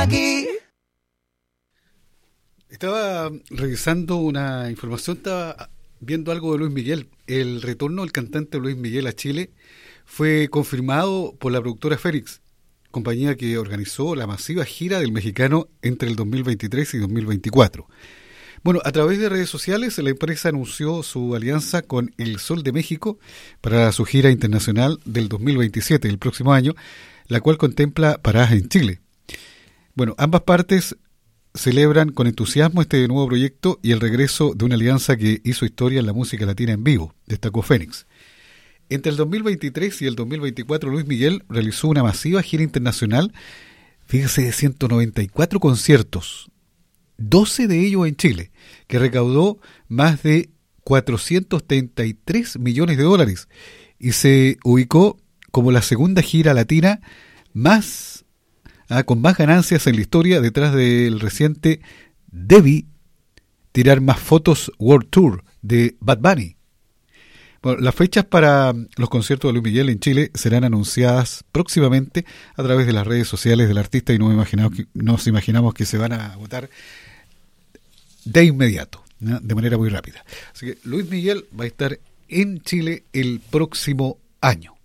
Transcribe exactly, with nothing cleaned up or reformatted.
aquí. Estaba revisando una información, estaba viendo algo de Luis Miguel. El retorno del cantante Luis Miguel a Chile fue confirmado por la productora Félix, compañía que organizó la masiva gira del mexicano entre el dos mil veintitrés y dos mil veinticuatro. Bueno, a través de redes sociales la empresa anunció su alianza con El Sol de México para su gira internacional del dos mil veintisiete, el próximo año, la cual contempla paradas en Chile. Bueno, ambas partes celebran con entusiasmo este nuevo proyecto y el regreso de una alianza que hizo historia en la música latina en vivo, destacó Fénix. Entre el dos mil veintitrés y el dos mil veinticuatro, Luis Miguel realizó una masiva gira internacional, fíjese, de ciento noventa y cuatro conciertos, doce de ellos en Chile, que recaudó más de cuatrocientos treinta y tres millones de dólares y se ubicó como la segunda gira latina más Ah, con más ganancias en la historia, detrás del reciente Debí tirar más fotos World Tour de Bad Bunny. Bueno, las fechas para los conciertos de Luis Miguel en Chile serán anunciadas próximamente a través de las redes sociales del artista y no imaginamos que, nos imaginamos que se van a agotar de inmediato, ¿no? De manera muy rápida. Así que Luis Miguel va a estar en Chile el próximo año.